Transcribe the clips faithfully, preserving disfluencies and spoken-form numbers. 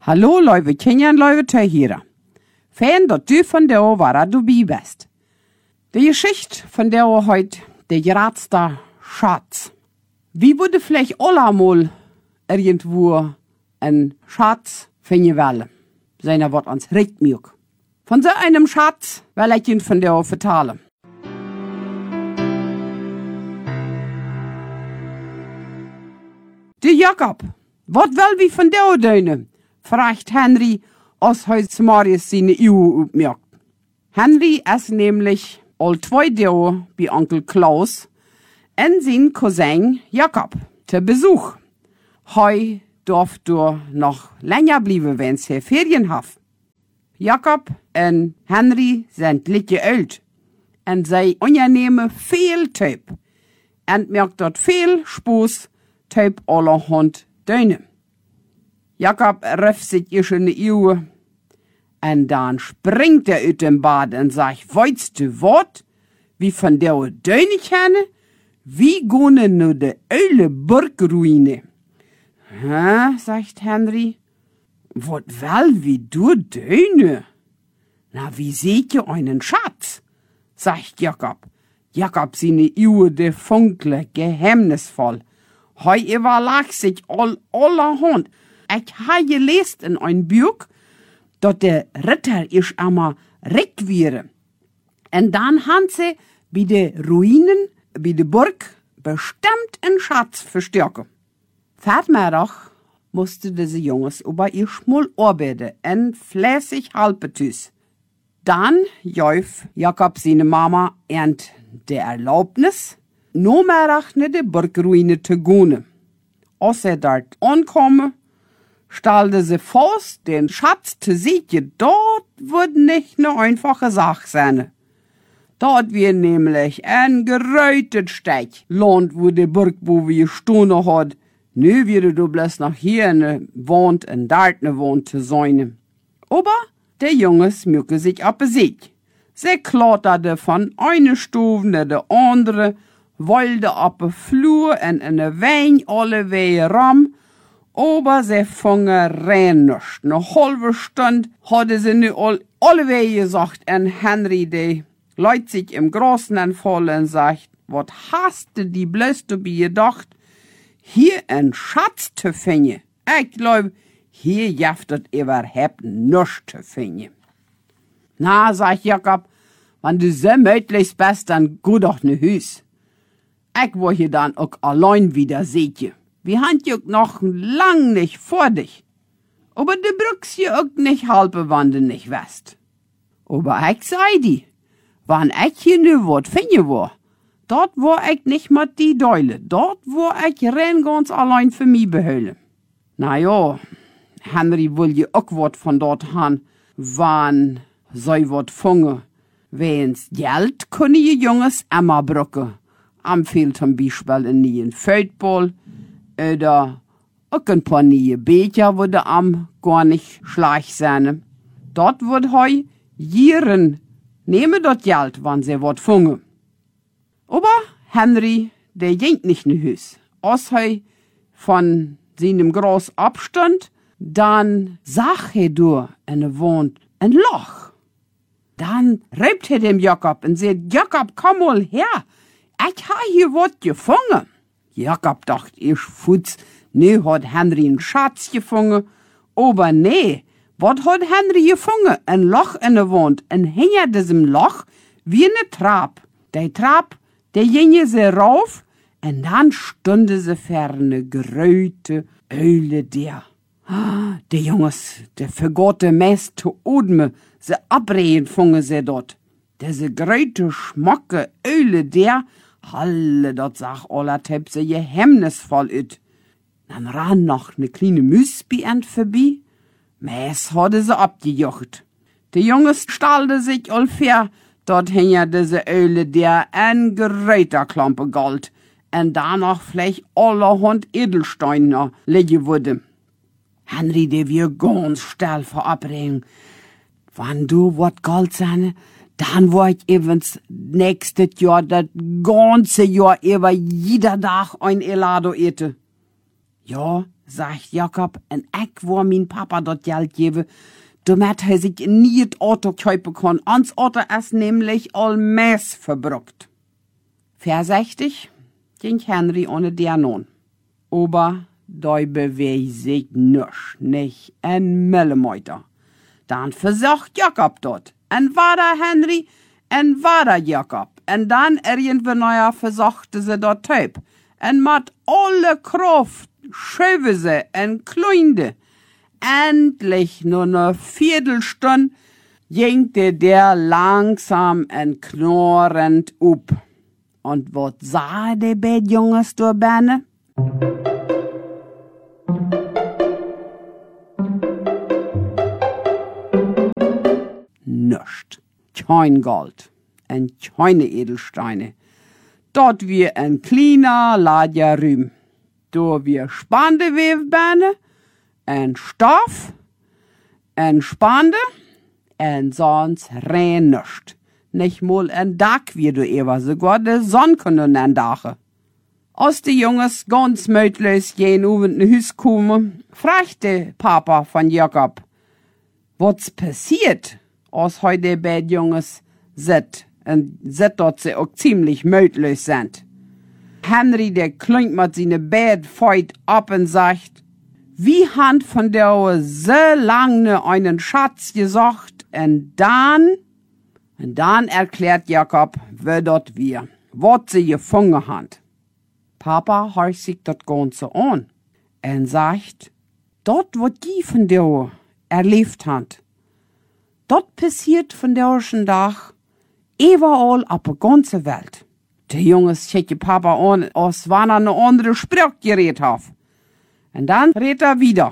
Hallo, Leute, Kenjan, Leute, Tehira. Fan, dat du von der war du bi bist. Die Geschichte von der heute, der geratste Schatz. Wie würde vielleicht allemal irgendwo ein Schatz finden wollen? Seiner Wort ans Richtmilch. Von so einem Schatz will ich ihn von der vertalen. Der Jakob, wat will wie von der döne? Fragt Henry, als heus Marius seine Uhr aufmerkt. Henry ist nämlich all zwei Jahre bei Onkel Klaus und sein Cousin Jakob zu Besuch. Heu darf du noch länger bleiben, wenn's hier Ferien hat. Jakob und Henry sind licke alt und sie unternehmen viel Typ und merkt dort viel Spaß Typ allerhand Döne. Jakob riff sich ihr schöne Uhr und dann springt er ut dem Bad und sagt, weißt du wat, wie von der Döne kenne? Wie gone nu de öle Burgruine? Hä, sagt Henry. Wat wel wie du Döne? Na, wie seht ihr einen Schatz? Sagt Jakob. Jakob seine Uhr de funkle geheimnisvoll. Heu überlag sich all allerhand. Ich ha gelesen in ein Buch, dat der Ritter isch einmal reck wäre. Und dann han sie bei de Ruinen, bei de Burg, bestimmt einen Schatz verstärken. Vatermiddag musste diese Jungs über ihr Schmull arbeiten und fleißig halbetüs. Dann jäuf Jakob seine Mama ernt der Erlaubnis, no Mittag ne de Burgruine zu gehen. Als er dort ankomme, stellte sie fast, den Schatz zu sehen, dort wird nicht ne einfache Sache sein. Dort wir nämlich ein geräutet Steg, Land, wo die Burg, wo wir Stunde hat, nö würde du bloß nach hier ne wohnt und dort ne wohnt zu sein. Aber der Junges mücke sich ab sich. Sie kletterte von einer Stufe ne de andere, wollte ab de Flur und in de Wein alle Wege ram, aber sie fangen rein nicht. Ne halbe Stunde hatte sie nu all, alle Wege gesagt, und Henry, der leut sich im Großen anfallen und sagt, wat hast du die bloß dabei gedacht, hier ein Schatz zu finden? Ich glaub, hier jaftet überhaupt nichts zu finden. Na, sagt Jakob, wenn du so möglichst bist, dann geh doch ne Hüs. Ich will hier dann auch allein wieder sehen. Wir haben ja noch lang nicht vor dich. Aber du brückst hier auch nicht halbe Wande nicht west. Aber ich sei die, wann ich hier nu wat finden war, dort wo ich nicht mit die Deule, dort wo ich rein ganz allein für mich behöle. Na ja, Henry will je auch wat von dort han, wann sei wat funge. Wenn's Geld kunne je Junges immer brücke. Am fehlt zum Beispiel in nie Feldball, oder auch ein paar neue Becher würde am gar nicht schlecht sein. Dort wird heu jieren nehme dort Geld, wann sie wat funge. Aber Henry, der ging nicht in Hüs. Als he von seinem Gras abstand, dann sah he durch eine Wand ein Loch. Dann reibt he dem Jakob und sagt, Jakob, komm mal her, ich ha hier wat gefangen. Jakob dacht, ich futz, ne hat Henry einen Schatz gefangen, aber nee, wat hat Henry gefangen? Ein Loch in der Wand, und hinter diesem Loch wie ne Trab. Der Trab, der ginge sie rauf, und dann stunde sie ferne gröte Öle der. Die Jungs, der vergotte Mess zu Odme, sie abrehen fangen sie dort. Diese gröte schmocke Öle der, Halle, dort sag aller Tepp se geheimnisvoll üt. Dann ran noch ne kleine Müsbi-Ent vorbei. Mäß hatte sie abgejocht. Die Jungs stahlte sich allfair, dort hing diese Öle der ein geräter Klampe Gold, und danach vielleicht allerhand Edelsteine liegen würde. Henry, der wir ganz still vor Abreden. Wann du wat Gold seine, dann war ich evens nächstes Jahr, das ganze Jahr über jeder Tag ein Elado ete. Ja, sagt Jakob, en ich wo mein Papa dort Geld gebe, damit er sich nie das Auto kaufen kann. Ans Auto ist nämlich all Mess verbruckt. Versechtig ging Henry ohne der nun. Aber da bewegt sich nisch, nicht ein Millimeter. Dann versucht Jakob dort. En war da Henry, en war da Jakob. En dann irgendwann neuer versuchte sie dort Typ. En mat alle Kraft schöve sie en kleinde. Endlich nur ne Viertelstunde gingte der langsam en knorrend up. Und wat sah de beid Junges da benne? Nischt. Kein Gold. En keine Edelsteine. Dort wir en kleiner Ladja Rühm. Do wir Spandewebene, en Stoff, en Spande, en sonst rein nischt. Nicht mal en Dach, wie du ewer, sogar de Sonn können en Dache. Als die Junges ganz mötlos jen uwen in Hüs kommen, fragte Papa von Jakob, what's passiert, als heute beid Junges sit, en sit dort sie auch ziemlich mötlos sind. Henry, der klingt mit seine Bett feit ab und sagt, wie han von der so lange einen Schatz gesucht, und dann, und dann erklärt Jakob, wer dort wir, wat sie gefangen hat. Papa horcht sich das Ganze an und sagt, dort, wat die von der erlebt hat, dort passiert von der ersten Tag überall auf der ganzen Welt. Der Junges schickt Papa an, als wenn er eine andere Sprache geredet hat. Und dann redet er wieder.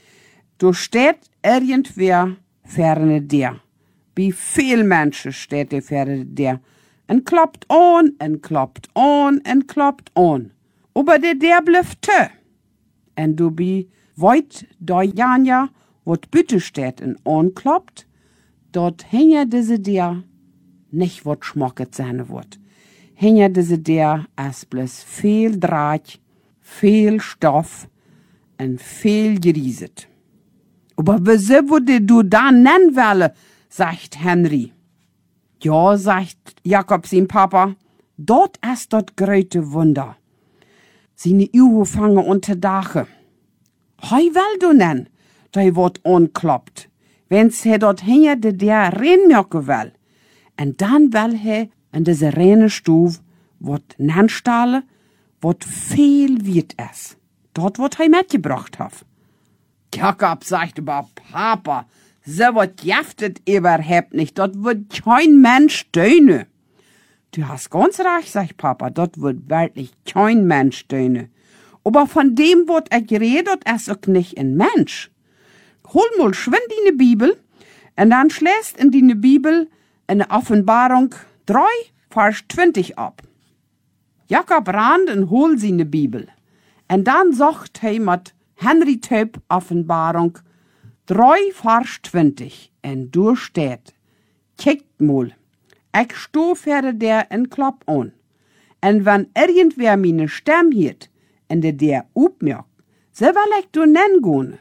Du steht irgendwer ferne dir. Wie viel Menschen steht der ferne dir. Und kloppt an, und kloppt an, und kloppt an. Aber der der bleibt tö. Und du bi weit da Janja, wat bitte steht und ankloppt, dort hänge diese dir nicht wat schmocket seine Wort. Hänge diese der as bloß viel Draht, viel Stoff und viel gerieset. Aber wieso würde du da nennen wollen, sagt Henry. Ja, sagt Jakob sein Papa, dort ist dort gröte Wunder. Seine Uhr fangen unter Dache. Hei will du nen, da wird ankloppt. Wenn's he dort hänge, de der reinmerken will. Und dann will he in diese reine Stube, wat nanstale, wat viel wird es. Dort wird he mitgebracht haf. Jakob sagt aber, Papa, so wat jaftet überhaupt nicht, dort wird kein Mensch stöhne. Du hast ganz recht, sagt Papa, dort wird wirklich kein Mensch stöhne. Aber von dem wird er geredet, es auch nicht ein Mensch. Hol mal schwind in die Bibel, und dann schläst in die Bibel eine Offenbarung drei, Vers zwanzig ab. Jakob rand und hol seine Bibel. Und dann sagt er mit Henry Töp Offenbarung drei, Vers zwanzig. Und du steht, kickt mal, ich sto für der en Klopp an. Und wenn irgendwer meine Stimme hört, und der der upmerkt, so will ich du nennen gehen.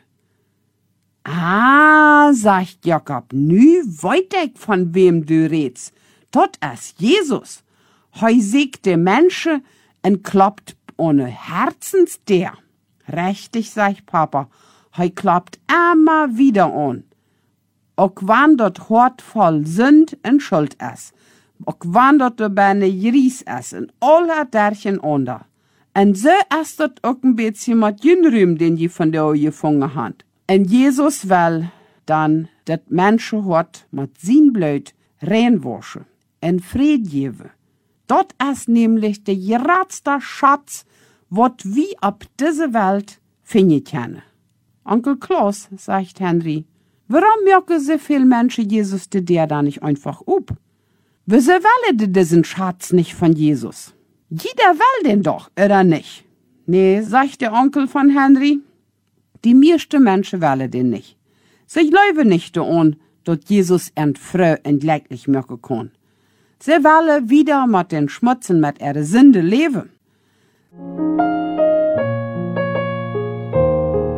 Ah, sagt Jakob, nu weit ich von wem du redst. Dort ist Jesus. Hei siegt de Menschen en kloppt ohne Herzens der. Richtig, sagt Papa, hei kloppt immer wieder an. Auch wann dort Hort voll Sünd en Schuld ist. Auch wann dort de Beine Jries ist en aller derchen under. En so ist dort auch ein bisschen mit Jünrüm, den je von der gefangen hat. En Jesus will dann dat Menschenhort mit sin Blut reinwaschen en Fried geben. Dort ist nämlich der geratste Schatz, wat wie ab diese Welt finden können. Onkel Klaus, sagt Henry, warum merken so viele Menschen Jesus de der da nicht einfach up? Wieso wollen die diesen Schatz nicht von Jesus? Jeder will den doch, oder nicht? Nee, sagt der Onkel von Henry, die meisten Menschen wollen den nicht. Sie glauben nicht daran, dass Jesus ein Frau entgleich machen kann. Sie wollen wieder mit den Schmutzen mit ihrer Sünde leben.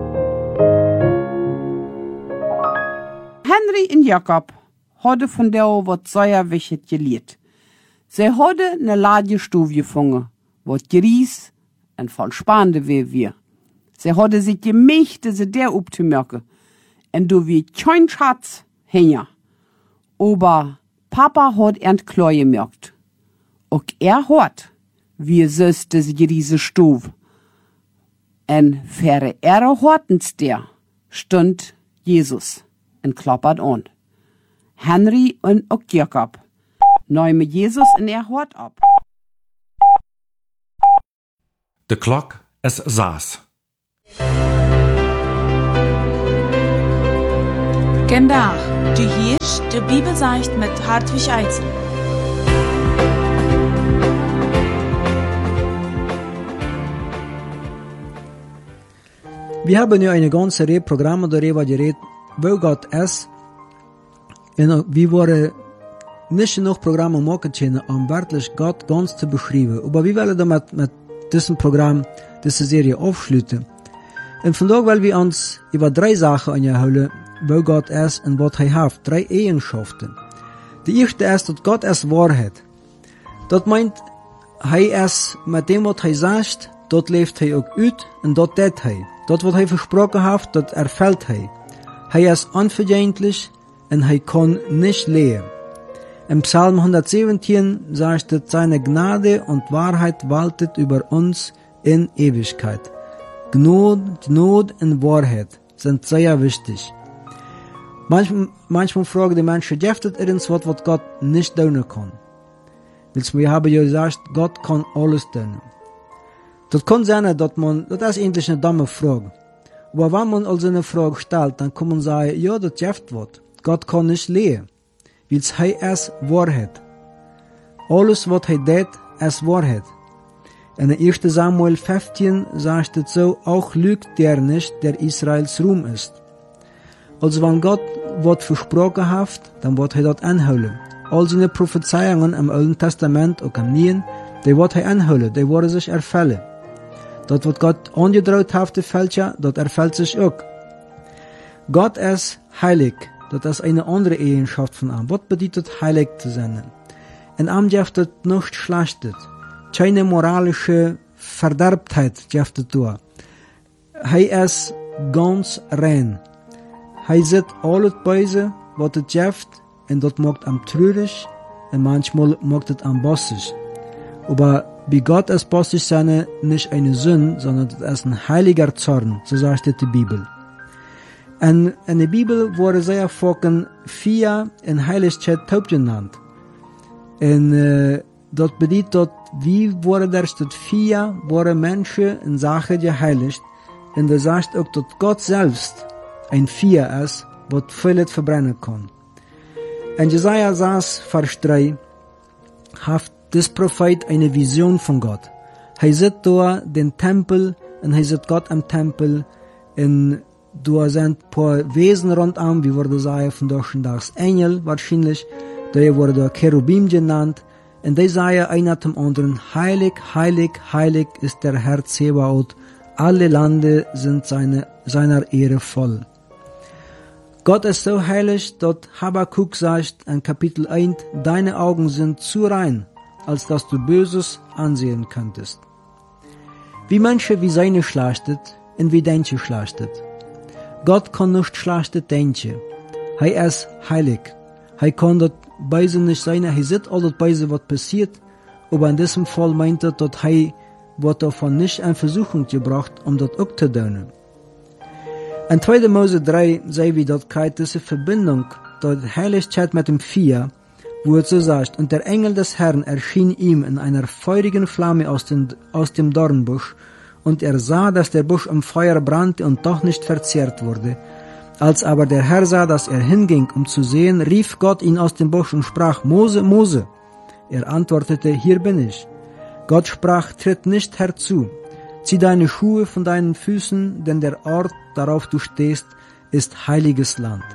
Henry und Jakob hadden von der wat sehr wichtig geleerd. Sie hadden ne Ladjestuf gefunden, wat geries en voll spannende wie wir. Sie hadden sich gemächte, sie der upzumerken. En du wie kein Schatz hängen. Aber Papa hat ent klar gemerkt. Auch er hat, wie süß diese geriese Stuf. En fähre er hortens der, stund Jesus en klappert an. Henry und auch Jakob nehmen Jesus in er hort ab. De klok is zes. Gendag, du hierst de Bibelsicht mit Hartwig Eisen. Wir haben ja eine ganze Reihe Programme darüber geredet, wo Gott ist. Und wir wollen nicht noch Programme machen können, um wirklich Gott ganz zu beschreiben. Aber wir wollen damit mit diesem Programm, diese Serie aufschließen. Und von daher wollen wir uns über drei Sachen anholen, wo Gott ist und was er hat. Drei Eigenschaften. Die erste ist, dass Gott ist Wahrheit. Das meint, er ist mit dem, was er sagt, dort lebt er auch uit und dort tät er. Dort, was er versprochen hat, dort erfüllt er. Er ist unvergänglich und er kann nicht lehen. Im Psalm hundertsiebzehn sagt es, seine Gnade und Wahrheit waltet über uns in Ewigkeit. Gnade, Gnade und Wahrheit sind sehr wichtig. Manchmal, manchmal fragen die Menschen, gibt es irgendwas, was Gott nicht tun kann? Wir haben ja gesagt, Gott kann alles tun. Das kann sein, dass man, das ist eigentlich eine dumme Frage. Aber wenn man also eine Frage stellt, dann kann man sagen, ja, das gibt was. Gott kann nicht lehen, weil er ist Wahrheit. Alles, was er tut, ist Wahrheit. In erster Samuel fünfzehn sagt es so, auch lügt der nicht, der Israels Ruhm ist. Also wenn Gott was versprochen hat, dann wird er das anholen. All seine Prophezeiungen im Alten Testament und im Neuen, die wird er anholen, die werden sich erfüllen. Das, was Gott angedroht hat, das erfüllt sich auch. Gott ist heilig. Das ist eine andere Eigenschaft von ihm. Was bedeutet heilig zu sein? In ihm gibt es nichts Schlechtes. Keine moralische Verderbtheit gibt es da. Er ist ganz rein. Er sieht alles Böse, was es gibt, und das macht ihn traurig, und manchmal macht es ihn bossig. Aber bei Gott ist bossig sein nicht eine Sünde, sondern das ist ein heiliger Zorn, so sagt die Bibel. Und in der Bibel wurde sehr von vier in Heiligkeit taub genannt. Und äh, das bedeutet, wie wurde der statt vier wurde Menschen in Sache geheiligt. Und das sagt auch, dass Gott selbst ein Vier ist, was vieles verbrennen kann. In Jesaja sechs, Vers drei, hat das Prophet eine Vision von Gott. Er sieht da den Tempel und er sieht Gott am Tempel und da sind ein paar Wesen rundum, wie wurde sagen, von durchschnittlich Engel wahrscheinlich, die wurde da Cherubim genannt und die sagen einer zum anderen, heilig, heilig, heilig ist der Herr Zebaoth, alle Lande sind seine, seiner Ehre voll. Gott ist so heilig, dass Habakuk sagt in Kapitel eins, deine Augen sind zu rein, als dass du Böses ansehen könntest. Wie Menschen wie seine schlachtet und wie Denche schlachtet. Gott kann nicht schlachtet Denche. Er ist heilig. Er kann das Beise nicht sein, er sieht all das Beise, was passiert, aber in diesem Fall meint er, dass er wird davon nicht in Versuchung gebracht, um das auch zu tun. In zweiter Mose drei sehen wir dort diese Verbindung, dort Heiligkeit mit dem Vier, wo es so sagt, und der Engel des Herrn erschien ihm in einer feurigen Flamme aus, den, aus dem Dornbusch, und er sah, dass der Busch im Feuer brannte und doch nicht verzehrt wurde. Als aber der Herr sah, dass er hinging, um zu sehen, rief Gott ihn aus dem Busch und sprach, Mose, Mose. Er antwortete, hier bin ich. Gott sprach, tritt nicht herzu. Zieh deine Schuhe von deinen Füßen, denn der Ort, darauf du stehst, ist heiliges Land.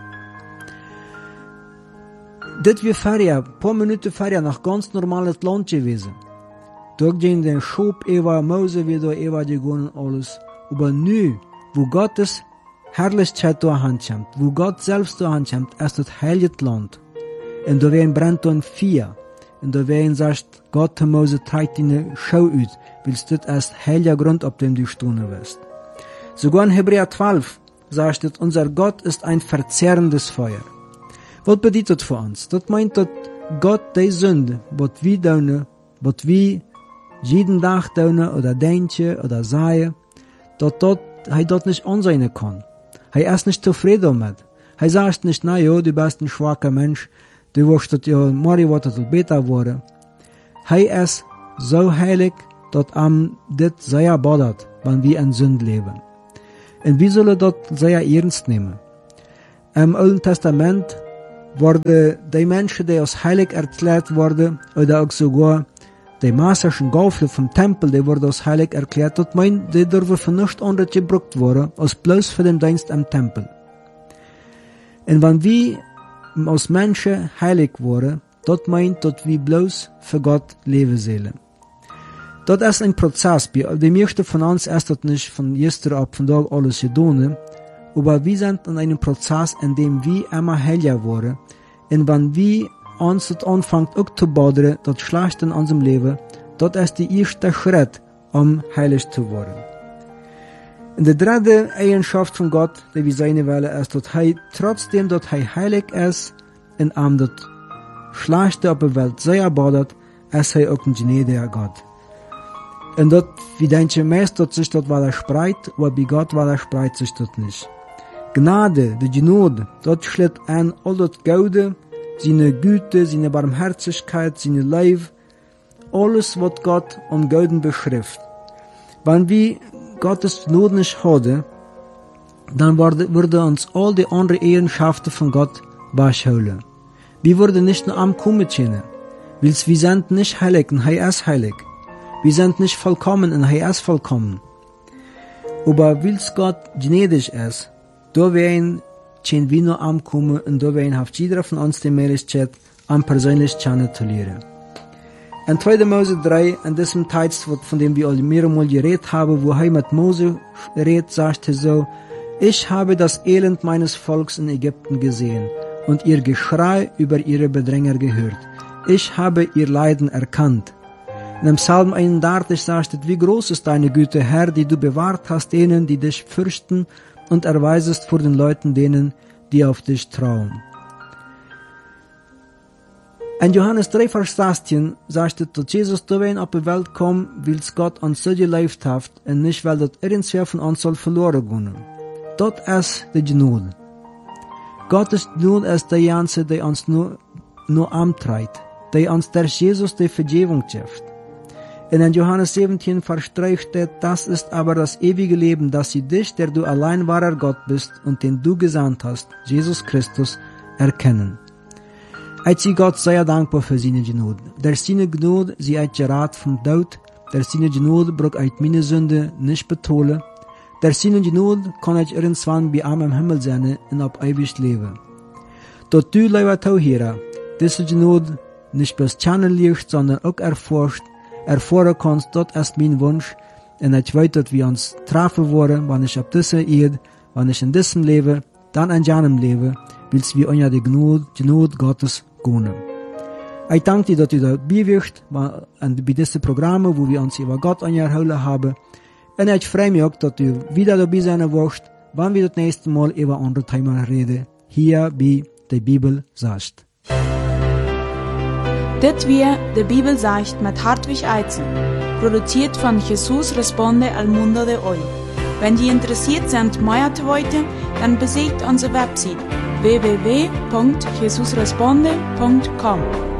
Das wir vorher, paar Minuten vorher, noch ganz normales Land gewesen. Dort gehen den Schub, Eva, Mose wieder, Eva gegangen, alles. Aber nu, wo Gottes Herrlichkeit durch Hand kommt, wo Gott selbst durch Hand kommt, ist das heilige Land. Und da werden brennt dann vier. Und da werden sagt, Gott hat Mose treibt deine Schau ut, willst du das heiliger Grund, auf dem du stehen wirst. Sogar in Hebräer zwölf sagt es, unser Gott ist ein verzehrendes Feuer. Was bedeutet das für uns? Das meint, dass Gott die Sünde, was wir tun, was wir jeden Tag tun, oder denken, oder sagen, dass dort, er dort nicht ansehen kann. Er ist nicht zufrieden damit. Er sagt nicht, na ja, du bist ein schwacher Mensch, du wirst das ja morgen wird das besser werden. Er ist so heilig, dass am das sehr badert, wenn wir in Sünde leben. Und wir sollen das sehr ernst nehmen. Im Alten Testament wurden die Menschen, die als heilig erklärt wurden, oder auch sogar die maßischen Gaufel vom Tempel, die wurden als heilig erklärt, das meint, die dürfen für nichts anderes gebraucht werden, als bloß für den Dienst am Tempel. Und wenn wir als Menschen heilig wurden, das meint, dass wir bloß für Gott leben sollen. Das ist ein Prozess. Die meisten von uns ist das nicht von gestern ab, von Tag alles getan, aber wir sind in einem Prozess, in dem wir immer heiliger wurden. Und wenn wir uns das anfangen, auch zu badern, das Schlechte in unserem Leben, das ist der erste Schritt, um heilig zu werden. Und die dritte Eigenschaft von Gott, die wir sehen wollen, ist, dass er, trotzdem, dass er heilig ist, und am das Schlechte auf der Welt sehr badet, ist er auch ein gnädiger Gott. Und dat, wir denken meist, dass sich das widerspricht, aber bei Gott widerspricht sich das nicht. Gnade, die Gnade, das schlägt an all das Gute, seine Güte, seine Barmherzigkeit, seine Liebe, alles, was Gott am Guten beschreibt. Wenn wir Gottes Gnade nicht haben, dann würden uns all die anderen Eigenschaften von Gott wegholen. Wir würden nicht nur am Kommen können, weil wir sind nicht heilig und er ist heilig. Wir sind nicht vollkommen und er ist vollkommen. Aber weil Gott gnädig ist, da werden wir nur ankommen und da werden auf jeder von uns die Möglichkeit, am persönlich kennenzulernen. In zweiter Mose drei, in diesem Text, von dem wir alle mehrmals geredet haben, wo er mit Mose redet, sagt er so, ich habe das Elend meines Volks in Ägypten gesehen und ihr Geschrei über ihre Bedränger gehört. Ich habe ihr Leiden erkannt. In dem Psalm einundachtzig sagt es, wie groß ist deine Güte, Herr, die du bewahrt hast denen, die dich fürchten und erweisest vor den Leuten denen, die auf dich trauen. In Johannes drei, Vers sechzehn sagt es, dass Jesus dahin auf die Welt kommt, weil es Gott uns so gelebt hat und nicht, weil das irgendwer von uns soll verloren gehen. Das ist die Gnade. Gottes Gnade ist die Ganze, die uns nur, nur antreibt, die uns durch Jesus die Vergebung gibt. Und in Johannes siebzehn, Vers drei steht, das ist aber das ewige Leben, dass sie dich, der du allein wahrer Gott bist und den du gesandt hast, Jesus Christus, erkennen. Ich bin Gott sehr dankbar für seine Gnade. Der seine Gnade, sie hat gerat vom Tod, der seine Gnade braucht ich meine Sünde nicht betonen, der seine Gnade kann ich irgendwann bei ihm im Himmel sein und auf ewig leben. Dort du, lieber Tauhierer, diese Gnade nicht bloß kennenlernst, sondern auch erforscht, erfahren kannst, das ist mein Wunsch. Und ich weiß, dass wir uns treffen wollen, wenn ich auf dieser Erde, wenn ich in diesem Leben, dann in jenem Leben, weil wir unter die Gnade, die Gnade Gottes gehen. Ich danke dir, dass du dabei bist, bei diesen Programmen, wo wir uns über Gott angeholt haben. Und ich freue mich auch, dass du wieder dabei sein wirst, wenn wir das nächste Mal über andere Themen reden, hier bei der Bibel sagt. Dit wir de Bibel sagt mit Hartwig Eizen, produziert von Jesus Responde al Mundo de Hoy. Wenn die interessiert sind, mehr zu wissen, dann besucht unsere Website w w w punkt jesus responde punkt com.